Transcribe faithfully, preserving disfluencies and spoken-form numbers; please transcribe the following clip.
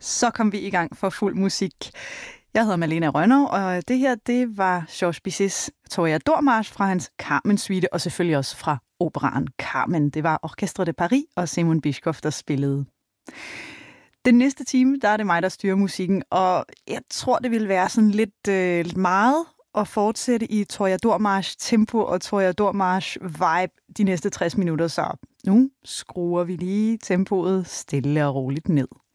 Så kom vi i gang for fuld musik. Jeg hedder Malene Rønnow, og det her, det var Georges Bizets Toreador-march fra hans Carmen-suite, og selvfølgelig også fra operaen Carmen. Det var Orchestre de Paris og Simon Bischoff, der spillede. Den næste time, der er det mig, der styrer musikken, og jeg tror, det vil være sådan lidt, øh, lidt meget at fortsætte i Toreador-march tempo og Toreador-march vibe de næste tres minutter, så nu skruer vi lige tempoet stille og roligt ned.